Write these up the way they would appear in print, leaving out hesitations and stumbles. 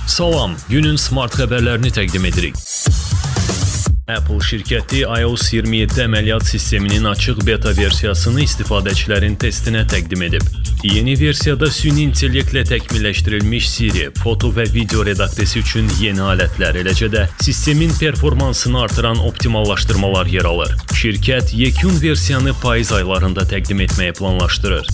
Salam, günün smart xəbərlərini təqdim edirik. Apple şirkəti iOS 27 əməliyyat sisteminin açıq beta versiyasını istifadəçilərin testinə təqdim edib. Yeni versiyada süni intellektlə təkmilləşdirilmiş Siri, foto və video redaksiyası üçün yeni alətlər, eləcə də sistemin performansını artıran optimallaşdırmalar yer alır. Şirkət yekun versiyanı payız aylarında təqdim etməyi planlaşdırır.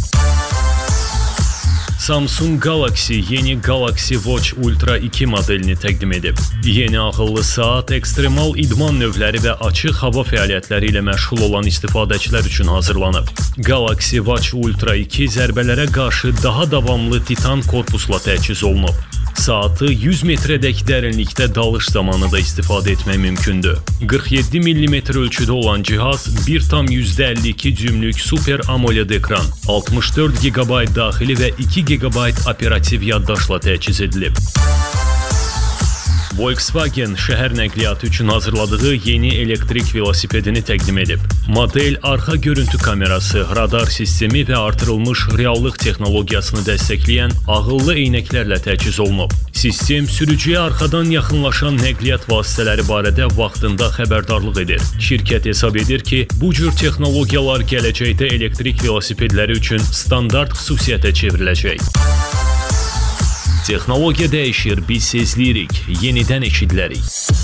Samsung Galaxy yeni Galaxy Watch Ultra 2 modelini təqdim edib. Yeni ağıllı saat ekstremal idman növləri və açıq hava fəaliyyətləri ilə məşğul olan istifadəçilər üçün hazırlanıb. Galaxy Watch Ultra 2 zərbələrə qarşı daha davamlı titan korpusla təchiz olunub. Saatı 100 metrədək dərinlikdə dalış zamanı da istifadə etmək mümkündür. 47 mm ölçüdə olan cihaz 1,52 düymlük Super AMOLED ekran, 64 GB daxili və 2 GB operativ yaddaşla təchiz edilib. Volkswagen şəhər nəqliyyatı üçün hazırladığı yeni elektrik velosipedini təqdim edib. Model arxa görüntü kamerası, radar sistemi və artırılmış reallıq texnologiyasını dəstəkləyən ağıllı eynəklərlə təchiz olunub. Sistem sürücüyə arxadan yaxınlaşan nəqliyyat vasitələri barədə vaxtında xəbərdarlıq edir. Şirkət hesab edir ki, bu cür texnologiyalar gələcəkdə elektrik velosipedləri üçün standart xüsusiyyətə çevriləcək. Texnologiya dəyişir, biz sezləyirik, yenidən eşidilərik.